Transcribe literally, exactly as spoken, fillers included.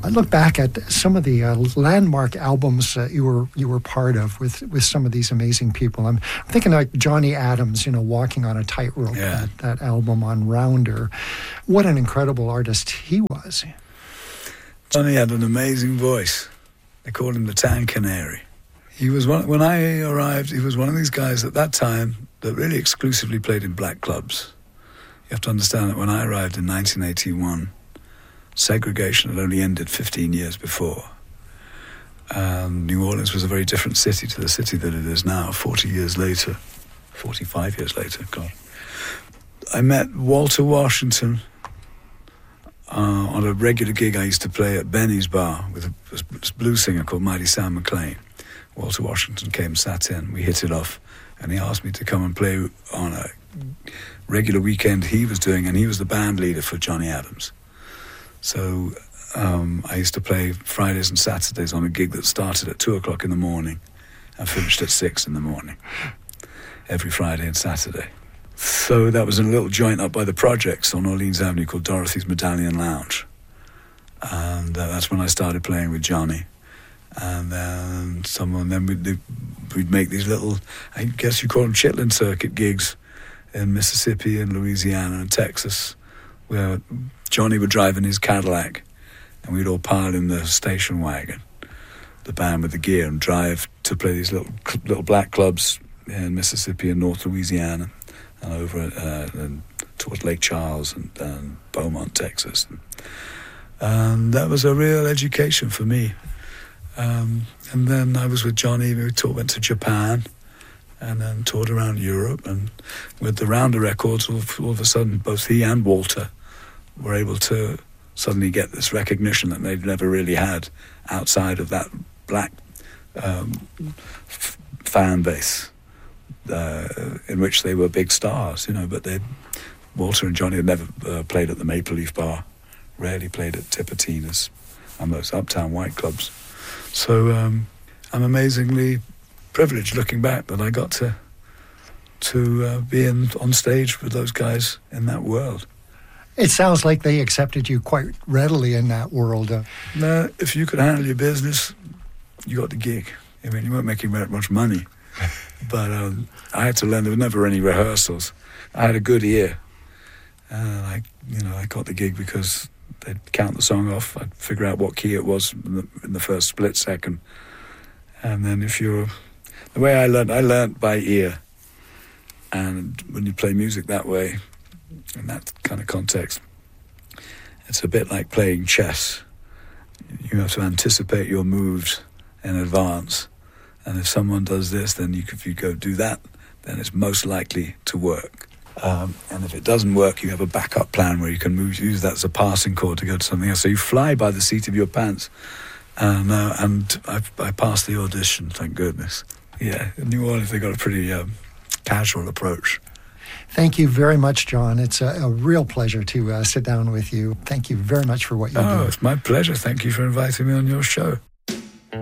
I look back at some of the uh, landmark albums that you were you were part of with, with some of these amazing people. I'm, I'm thinking like Johnny Adams, you know, Walking on a Tightrope, yeah. that, that album on Rounder. What an incredible artist he was. Johnny had an amazing voice. They called him the Town Canary. He was one, when I arrived, he was one of these guys at that time that really exclusively played in black clubs. You have to understand that when I arrived in nineteen eighty-one, segregation had only ended fifteen years before. And New Orleans was a very different city to the city that it is now, forty years later, forty-five years later, God. I met Walter Washington uh, on a regular gig I used to play at Benny's Bar with a, a blues singer called Mighty Sam McLean. Walter Washington came, sat in, we hit it off, and he asked me to come and play on a regular weekend he was doing, and he was the band leader for Johnny Adams. So um, I used to play Fridays and Saturdays on a gig that started at two o'clock in the morning and finished at six in the morning, every Friday and Saturday. So that was in a little joint up by the projects on Orleans Avenue called Dorothy's Medallion Lounge. And uh, that's when I started playing with Johnny. And then someone, then we'd, we'd make these little, I guess you call them Chitlin Circuit gigs in Mississippi and Louisiana and Texas, where Johnny would drive in his Cadillac and we'd all pile in the station wagon, the band with the gear, and drive to play these little little black clubs in Mississippi and North Louisiana and over uh, and towards Lake Charles and, and Beaumont, Texas. And, and that was a real education for me. Um, and then I was with Johnny, we talk, went to Japan and then toured around Europe, and with the Rounder records, all, all of a sudden both he and Walter were able to suddenly get this recognition that they'd never really had outside of that black um, f- fan base uh, in which they were big stars, you know, but they Walter and Johnny had never uh, played at the Maple Leaf Bar, rarely played at Tipitina's and those uptown white clubs. So um, I'm amazingly privileged looking back that I got to to uh, be in, on stage with those guys in that world. It sounds like they accepted you quite readily in that world. Uh, no, if you could handle your business, you got the gig. I mean, you weren't making very much money, but um, I had to learn. There were never any rehearsals. I had a good ear, and I, you know, I got the gig because they'd count the song off. I'd figure out what key it was in the, in the first split second, and then if you're the way I learned, I learned by ear. And when you play music that way, in that kind of context, it's a bit like playing chess. You have to anticipate your moves in advance, and if someone does this, then you, if you go do that, then it's most likely to work. Um, and if it doesn't work, you have a backup plan where you can move, use that as a passing chord to go to something else. So you fly by the seat of your pants. And, uh, and I, I passed the audition, thank goodness. Yeah, in New Orleans, they got a pretty um, casual approach. Thank you very much, John. It's a, a real pleasure to uh, sit down with you. Thank you very much for what you oh, do. Oh, it's my pleasure. Thank you for inviting me on your show.